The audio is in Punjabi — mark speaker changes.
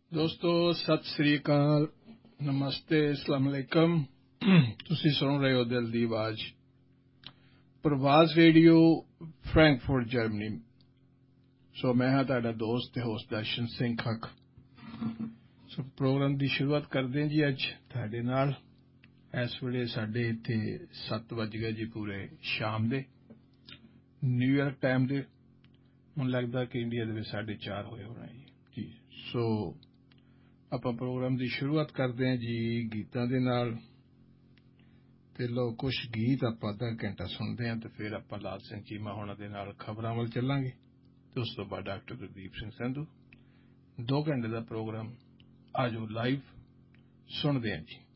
Speaker 1: ਦੋਸਤੋ ਸਤਿ ਸ੍ਰੀ ਅਕਾਲ, ਨਮਸਤੇ, ਅਸਲਾਮ ਅਲੈਕਮ। ਤੁਸੀਂ ਸੁਣ ਰਹੇ ਹੋ ਦਿਲ ਦੀ ਆਵਾਜ਼, ਪ੍ਰਵਾਜ਼ ਰੇਡੀਓ, ਫਰੈਂਕਫਰਟ, ਜਰਮਨੀ। ਸੋ ਮੈਂ ਹਾਂ ਤੁਹਾਡਾ ਦੋਸਤ ਤੇ ਹੋਸਟ ਦਰਸ਼ਨ ਸਿੰਘ ਖੱਖ। ਸੋ ਪ੍ਰੋਗਰਾਮ ਦੀ ਸ਼ੁਰੂਆਤ ਕਰਦੇ ਹਾਂ ਜੀ ਅੱਜ ਤੁਹਾਡੇ ਨਾਲ। ਇਸ ਵੇਲੇ ਸਾਡੇ ਇੱਥੇ 7 ਵੱਜ ਗਏ ਜੀ ਪੂਰੇ ਸ਼ਾਮ ਦੇ, ਨਿਊਯਾਰਕ ਟਾਈਮ ਦੇ। ਮੈਨੂੰ ਲੱਗਦਾ ਕਿ ਇੰਡੀਆ ਦੇ ਵਿੱਚ 4:30 ਹੋਏ ਹੋਣਾ ਜੀ। ਸੋ ਆਪਾਂ ਪ੍ਰੋਗਰਾਮ ਦੀ ਸ਼ੁਰੂਆਤ ਕਰਦੇ ਹਾਂ ਜੀ ਗੀਤਾਂ ਦੇ ਨਾਲ, ਤੇ ਲਓ ਕੁਝ ਗੀਤ ਆਪਾਂ ਅੱਧਾ ਘੰਟਾ ਸੁਣਦੇ ਹਾਂ ਤੇ ਫਿਰ ਆਪਾਂ ਲਾਲ ਸਿੰਘ ਚੀਮਾ ਹੋਣਾ ਦੇ ਨਾਲ ਖਬਰਾਂ ਵੱਲ ਚੱਲਾਂਗੇ ਤੇ ਉਸ ਤੋਂ ਬਾਅਦ ਡਾਕਟਰ ਗੁਰਦੀਪ ਸਿੰਘ ਸੰਧੂ। 2 ਘੰਟੇ ਦਾ ਪ੍ਰੋਗਰਾਮ ਆਜੋ ਲਾਈਵ ਸੁਣਦੇ ਹਾਂ ਜੀ।